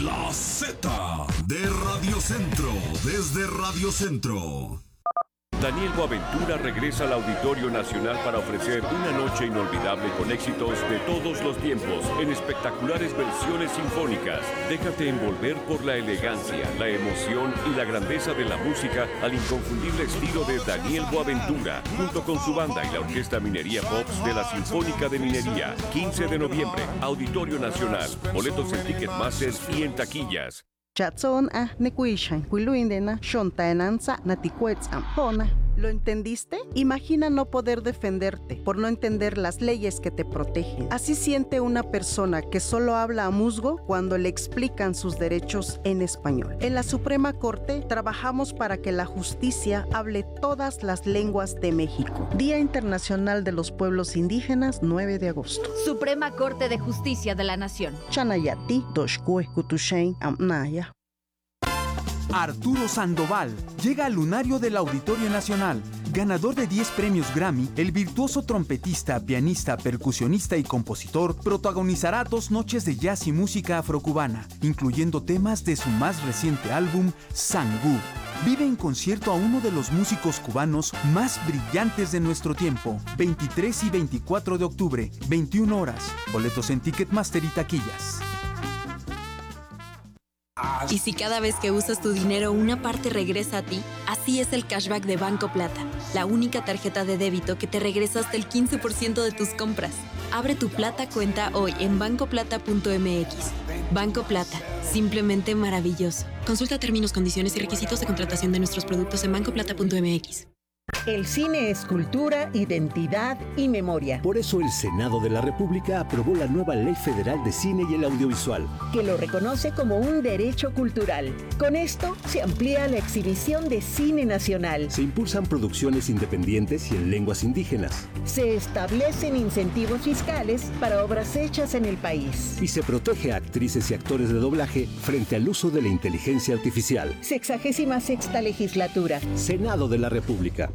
La Z de Radio Centro, desde Radio Centro. Daniel Boaventura regresa al Auditorio Nacional para ofrecer una noche inolvidable con éxitos de todos los tiempos en espectaculares versiones sinfónicas. Déjate envolver por la elegancia, la emoción y la grandeza de la música al inconfundible estilo de Daniel Boaventura, junto con su banda y la Orquesta Minería Pops de la Sinfónica de Minería. 15 de noviembre, Auditorio Nacional. Boletos en Ticketmaster y en taquillas. Chatson nekuishan kuiluindena shontaenanza natikuetzam hona. ¿Lo entendiste? Imagina no poder defenderte por no entender las leyes que te protegen. Así siente una persona que solo habla a musgo cuando le explican sus derechos en español. En la Suprema Corte trabajamos para que la justicia hable todas las lenguas de México. Día Internacional de los Pueblos Indígenas, 9 de agosto. Suprema Corte de Justicia de la Nación. Chanayati, Doshkue, Kutushain, Amnaya. Arturo Sandoval llega al lunario del Auditorio Nacional. Ganador de 10 premios Grammy, el virtuoso trompetista, pianista, percusionista y compositor protagonizará 2 noches de jazz y música afrocubana, incluyendo temas de su más reciente álbum, Sangú. Vive en concierto a uno de los músicos cubanos más brillantes de nuestro tiempo. 23 y 24 de octubre, 21 horas. Boletos en Ticketmaster y taquillas. Y si cada vez que usas tu dinero una parte regresa a ti, así es el cashback de Banco Plata, la única tarjeta de débito que te regresa hasta el 15% de tus compras. Abre tu Plata cuenta hoy en bancoplata.mx. Banco Plata, simplemente maravilloso. Consulta términos, condiciones y requisitos de contratación de nuestros productos en bancoplata.mx. El cine es cultura, identidad y memoria. Por eso el Senado de la República aprobó la nueva Ley Federal de Cine y el Audiovisual, que lo reconoce como un derecho cultural. Con esto se amplía la exhibición de cine nacional. Se impulsan producciones independientes y en lenguas indígenas. Se establecen incentivos fiscales para obras hechas en el país. Y se protege a actrices y actores de doblaje frente al uso de la inteligencia artificial. 66ª legislatura. Senado de la República.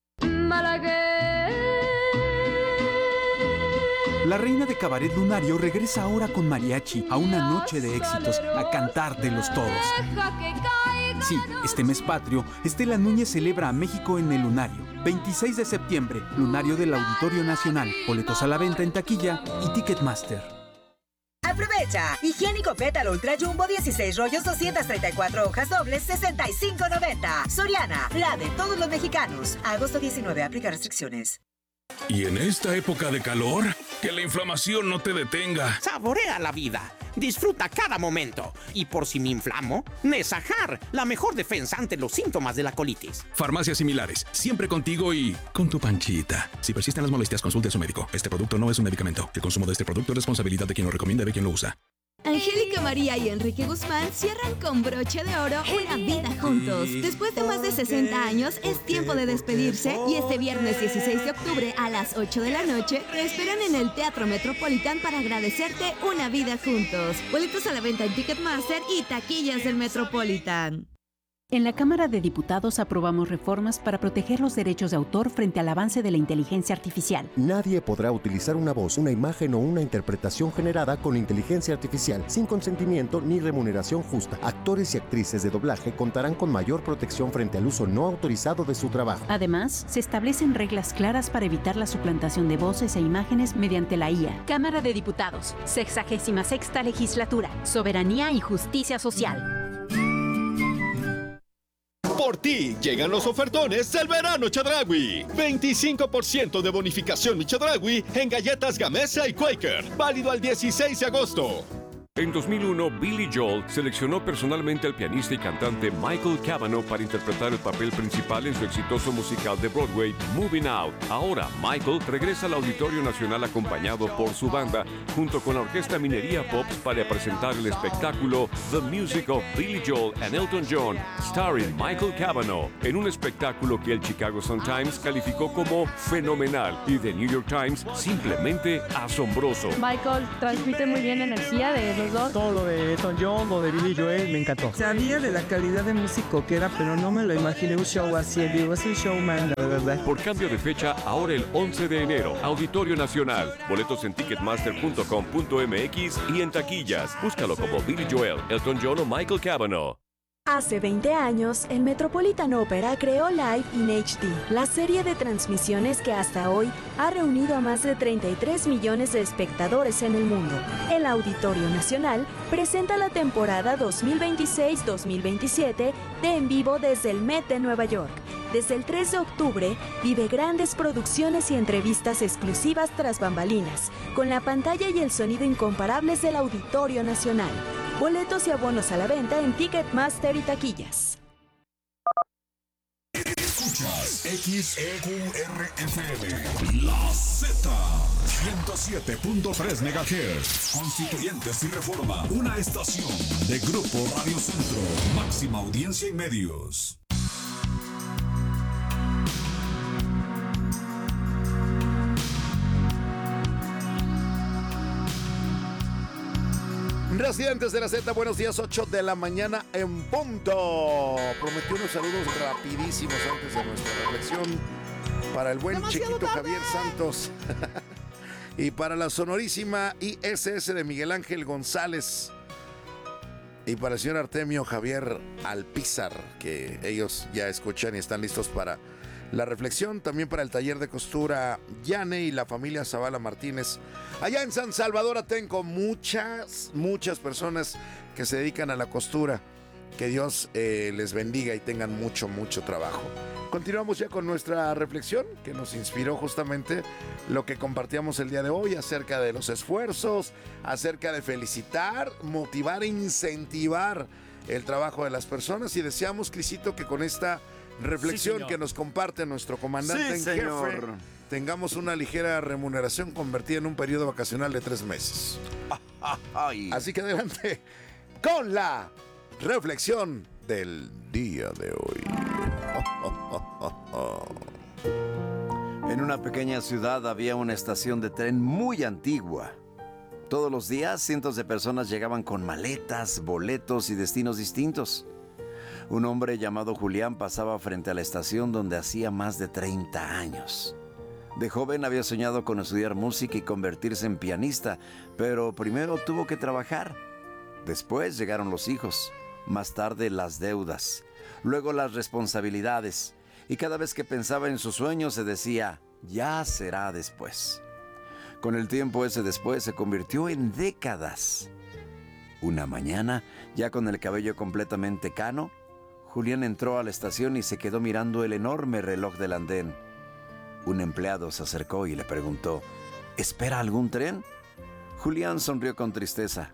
La reina de cabaret lunario regresa ahora con mariachi a una noche de éxitos, a cantar de los toros. Sí, este mes patrio, Estela Núñez celebra a México en el Lunario. 26 de septiembre, Lunario del Auditorio Nacional. Boletos a la venta en taquilla y Ticketmaster. Aprovecha. Higiénico Pétalo Ultra Jumbo 16 rollos 234 hojas dobles 65.90. Soriana, la de todos los mexicanos. Agosto 19, aplica restricciones. Y en esta época de calor, que la inflamación no te detenga. Saborea la vida. Disfruta cada momento. Y por si me inflamo, Nesajar, la mejor defensa ante los síntomas de la colitis. Farmacias similares, siempre contigo y con tu panchita. Si persisten las molestias, consulte a su médico. Este producto no es un medicamento. El consumo de este producto es responsabilidad de quien lo recomienda y de quien lo usa. Angélica María y Enrique Guzmán cierran con broche de oro una vida juntos. Después de más de 60 años, es tiempo de despedirse y este viernes 16 de octubre a las 8 de la noche te esperan en el Teatro Metropolitan para agradecerte una vida juntos. Boletos a la venta en Ticketmaster y taquillas del Metropolitan. En la Cámara de Diputados aprobamos reformas para proteger los derechos de autor frente al avance de la inteligencia artificial. Nadie podrá utilizar una voz, una imagen o una interpretación generada con inteligencia artificial sin consentimiento ni remuneración justa. Actores y actrices de doblaje contarán con mayor protección frente al uso no autorizado de su trabajo. Además, se establecen reglas claras para evitar la suplantación de voces e imágenes mediante la IA. Cámara de Diputados, 66ª Legislatura, Soberanía y Justicia Social. Por ti llegan los ofertones del verano Chedraui. 25% de bonificación Chedraui en galletas Gamesa y Quaker. Válido al 16 de agosto. En 2001, Billy Joel seleccionó personalmente al pianista y cantante Michael Cavanaugh para interpretar el papel principal en su exitoso musical de Broadway, Moving Out. Ahora, Michael regresa al Auditorio Nacional acompañado por su banda, junto con la Orquesta Minería Pops para presentar el espectáculo The Music of Billy Joel and Elton John, starring Michael Cavanaugh, en un espectáculo que el Chicago Sun-Times calificó como fenomenal y The New York Times simplemente asombroso. Michael transmite muy bien energía de verdad, todo lo de Elton John, lo de Billy Joel, me encantó. Sabía de la calidad de músico que era, pero no me lo imaginé un show así en vivo. Es un showman, de verdad. Por cambio de fecha, ahora el 11 de enero, Auditorio Nacional. Boletos en ticketmaster.com.mx y en taquillas. Búscalo como Billy Joel, Elton John o Michael Cavanaugh. Hace 20 años, el Metropolitan Opera creó Live in HD, la serie de transmisiones que hasta hoy ha reunido a más de 33 millones de espectadores en el mundo. El Auditorio Nacional presenta la temporada 2026-2027 de En Vivo desde el Met de Nueva York. Desde el 3 de octubre, vive grandes producciones y entrevistas exclusivas tras bambalinas, con la pantalla y el sonido incomparables del Auditorio Nacional. Boletos y abonos a la venta en Ticketmaster y taquillas. Escuchas XEQRFM, La Z, 107.3 MHz, Constituyentes y Reforma, una estación de Grupo Radio Centro, máxima audiencia y medios. Residentes de la Z, buenos días, 8 de la mañana en punto. Prometí unos saludos rapidísimos antes de nuestra reflexión para el buen chiquito Javier Santos y para la sonorísima ISS de Miguel Ángel González y para el señor Artemio Javier Alpizar, que ellos ya escuchan y están listos para la reflexión. También para el taller de costura Yane y la familia Zavala Martínez allá en San Salvador Atenco. Muchas personas que se dedican a la costura. Que Dios les bendiga y tengan mucho trabajo. Continuamos ya con nuestra reflexión que nos inspiró justamente lo que compartíamos el día de hoy acerca de los esfuerzos, acerca de felicitar, motivar e incentivar el trabajo de las personas, y deseamos, Crisito, que con esta reflexión que nos comparte nuestro comandante en jefe, tengamos una ligera remuneración convertida en un periodo vacacional de 3 meses. Así que adelante con la reflexión del día de hoy. En una pequeña ciudad había una estación de tren muy antigua. Todos los días cientos de personas llegaban con maletas, boletos y destinos distintos. Un hombre llamado Julián pasaba frente a la estación donde hacía más de 30 años. De joven había soñado con estudiar música y convertirse en pianista, pero primero tuvo que trabajar. Después llegaron los hijos, más tarde las deudas, luego las responsabilidades, y cada vez que pensaba en su sueño se decía, ya será después. Con el tiempo ese después se convirtió en décadas. Una mañana, ya con el cabello completamente cano, Julián entró a la estación y se quedó mirando el enorme reloj del andén. Un empleado se acercó y le preguntó, ¿espera algún tren? Julián sonrió con tristeza.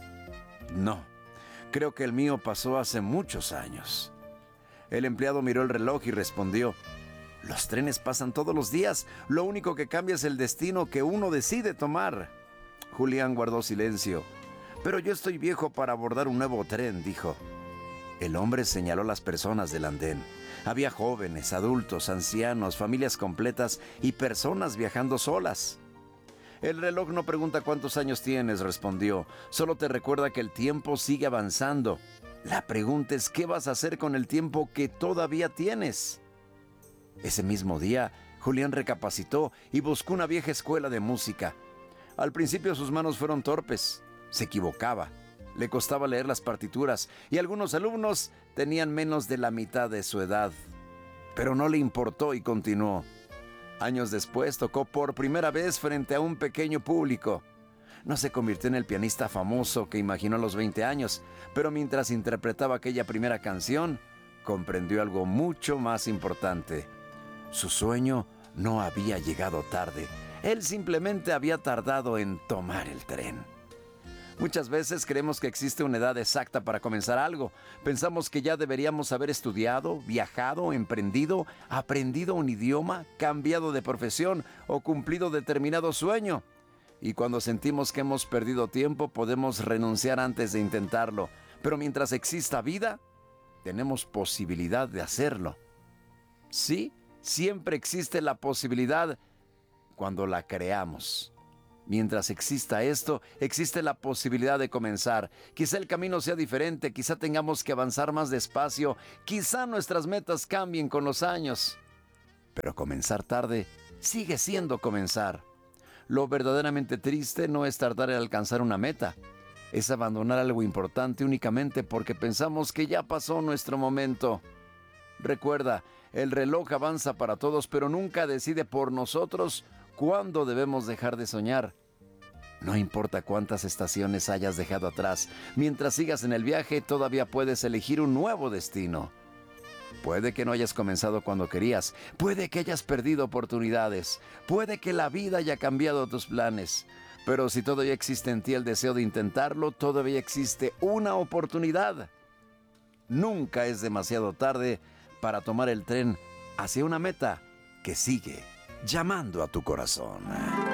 No, creo que el mío pasó hace muchos años. El empleado miró el reloj y respondió, los trenes pasan todos los días, lo único que cambia es el destino que uno decide tomar. Julián guardó silencio. Pero yo estoy viejo para abordar un nuevo tren, dijo. El hombre señaló las personas del andén. Había jóvenes, adultos, ancianos, familias completas y personas viajando solas. El reloj no pregunta cuántos años tienes, respondió. Solo te recuerda que el tiempo sigue avanzando. La pregunta es ¿qué vas a hacer con el tiempo que todavía tienes? Ese mismo día, Julián recapacitó y buscó una vieja escuela de música. Al principio sus manos fueron torpes. Se equivocaba. Le costaba leer las partituras y algunos alumnos tenían menos de la mitad de su edad. Pero no le importó y continuó. Años después tocó por primera vez frente a un pequeño público. No se convirtió en el pianista famoso que imaginó a los 20 años, pero mientras interpretaba aquella primera canción, comprendió algo mucho más importante. Su sueño no había llegado tarde. Él simplemente había tardado en tomar el tren. Muchas veces creemos que existe una edad exacta para comenzar algo. Pensamos que ya deberíamos haber estudiado, viajado, emprendido, aprendido un idioma, cambiado de profesión o cumplido determinado sueño. Y cuando sentimos que hemos perdido tiempo, podemos renunciar antes de intentarlo. Pero mientras exista vida, tenemos posibilidad de hacerlo. Sí, siempre existe la posibilidad cuando la creamos. Mientras exista esto, existe la posibilidad de comenzar. Quizá el camino sea diferente, quizá tengamos que avanzar más despacio, quizá nuestras metas cambien con los años. Pero comenzar tarde sigue siendo comenzar. Lo verdaderamente triste no es tardar en alcanzar una meta, es abandonar algo importante únicamente porque pensamos que ya pasó nuestro momento. Recuerda, el reloj avanza para todos, pero nunca decide por nosotros cuándo debemos dejar de soñar. No importa cuántas estaciones hayas dejado atrás, mientras sigas en el viaje todavía puedes elegir un nuevo destino. Puede que no hayas comenzado cuando querías, puede que hayas perdido oportunidades, puede que la vida haya cambiado tus planes, pero si todavía existe en ti el deseo de intentarlo, todavía existe una oportunidad. Nunca es demasiado tarde para tomar el tren hacia una meta que sigue llamando a tu corazón.